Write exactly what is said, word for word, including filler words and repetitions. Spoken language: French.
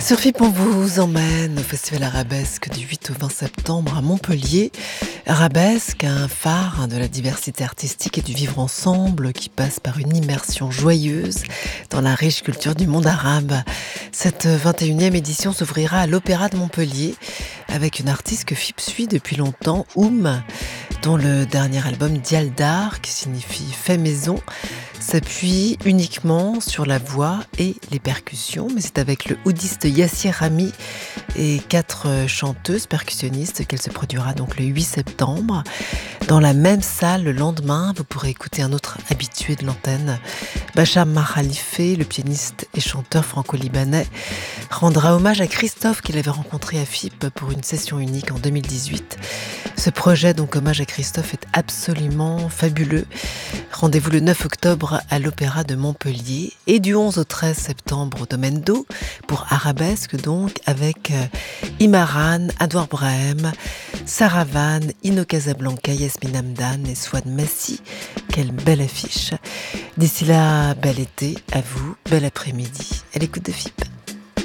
Sur F I P, on vous emmène au Festival Arabesque du huit au vingt septembre à Montpellier. Arabesque, un phare de la diversité artistique et du vivre ensemble qui passe par une immersion joyeuse dans la riche culture du monde arabe. Cette vingt et unième édition s'ouvrira à l'Opéra de Montpellier avec une artiste que F I P suit depuis longtemps, Oum, dont le dernier album Dialdar, qui signifie fait maison, s'appuie uniquement sur la voix et les percussions, mais c'est avec le oudiste Yassir Rami et quatre chanteuses percussionnistes qu'elle se produira donc le huit septembre. Dans la même salle le lendemain, vous pourrez écouter un autre habitué de l'antenne, Bachar Mahalife, le pianiste et chanteur franco-libanais, rendra hommage à Christophe qu'il avait rencontré à F I P pour une session unique en deux mille dix-huit. Ce projet, donc hommage à Christophe, est absolument fabuleux. Rendez-vous le neuf octobre à l'Opéra de Montpellier et du onze au treize septembre au Domaine d'Eau pour Arabesque, donc avec Imaran, Adouard Brahim, Sarah Van, Ino Casablanca, Yasmine Hamdan et Swad Massi. Quelle belle affiche. D'ici là, bel été à vous, bel après-midi à l'écoute de F I P.